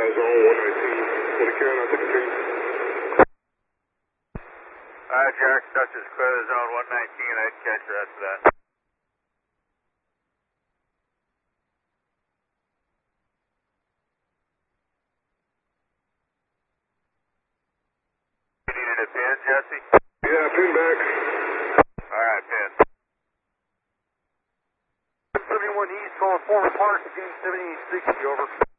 zone 119. What a count, I took a team. Jack, Dutchess, clear the zone 119. I didn't catch the rest of that. You needed a pin, Jesse? Yeah, pin back. Alright, pin. 71 East, calling forward Park, 7060, over.